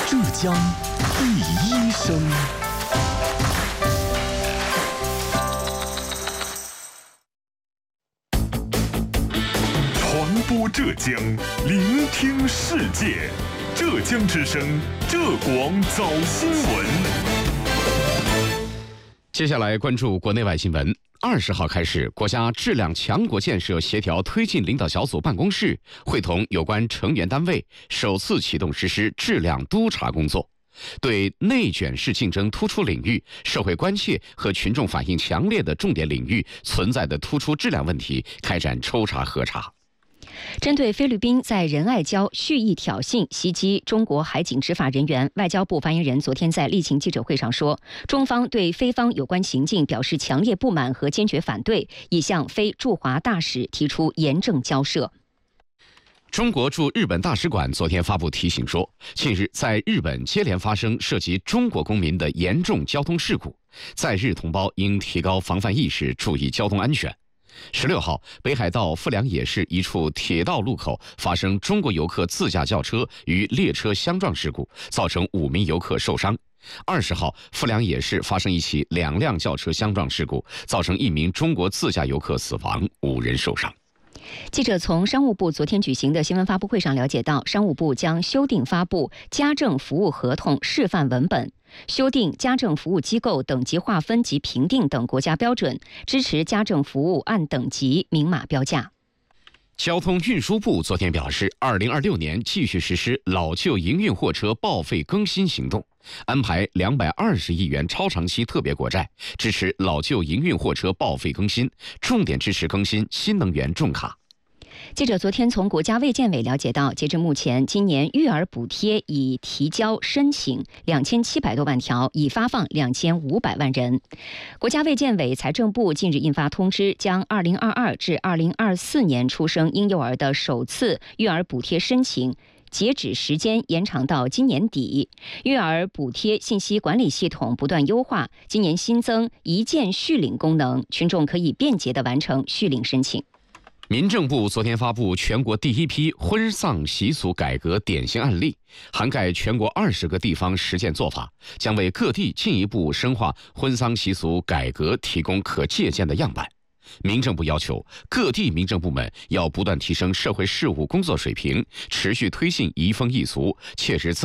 浙江第一声。传播浙江，聆听世界。浙江之声，浙广早新闻。 接下来关注国内外新闻。20号开始，国家质量强国建设协调推进领导小组办公室会同有关成员单位首次启动实施质量督查工作，对内卷式竞争突出领域、社会关切和群众反映强烈的重点领域存在的突出质量问题开展抽查核查。 针对菲律宾在仁爱礁蓄意挑衅袭击中国海警执法人员，外交部发言人昨天在例行记者会上说，中方对菲方有关行径表示强烈不满和坚决反对，已向菲驻华大使提出严正交涉。 中国驻日本大使馆昨天发布提醒说，近日在日本接连发生涉及中国公民的严重交通事故，在日同胞应提高防范意识，注意交通安全。16号，北海道富良野市一处铁道路口发生中国游客自驾轿车与列车相撞事故，造成5名游客受伤。20号，富良野市发生一起2辆轿车相撞事故，造成1名中国自驾游客死亡，5人受伤。 记者从商务部昨天举行的新闻发布会上了解到，商务部将修订发布家政服务合同示范文本，修订家政服务机构等级划分及评定等国家标准，支持家政服务按等级明码标价。 交通运输部昨天表示，2026年继续实施老旧营运货车报废更新行动，安排220亿元超长期特别国债，支持老旧营运货车报废更新，重点支持更新新能源重卡。 记者昨天从国家卫健委了解到，截至目前，今年育儿补贴已提交申请2700多万条，已发放2500万人。国家卫健委、财政部近日印发通知，将2022至2024年出生婴幼儿的首次育儿补贴申请截止时间延长到今年底。育儿补贴信息管理系统不断优化，今年新增一键续领功能，群众可以便捷地完成续领申请。 民政部昨天发布全国第一批婚丧习俗改革典型案例，涵盖全国20个地方实践做法，将为各地进一步深化婚丧习俗改革提供可借鉴的样板。民政部要求各地民政部门要不断提升社会事务工作水平，持续推进移风易俗，切实增